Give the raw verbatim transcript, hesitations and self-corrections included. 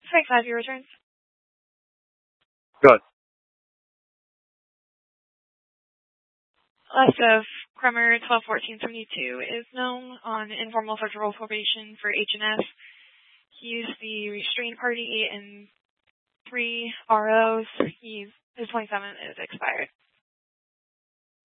Strike five, your returns. Good. Last of Kremer twelve fourteen seventy-two is known on informal federal probation for H and S. He used the restrained party and three R Os. He's, his twenty-seven is expired.